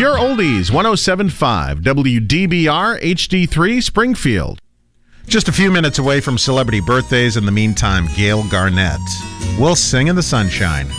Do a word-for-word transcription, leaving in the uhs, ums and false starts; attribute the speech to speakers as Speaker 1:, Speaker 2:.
Speaker 1: Pure Oldies, one oh seven point five, W D B R H D three, Springfield. Just a few minutes away from celebrity birthdays. In the meantime, Gail Garnett will Sing in the Sunshine.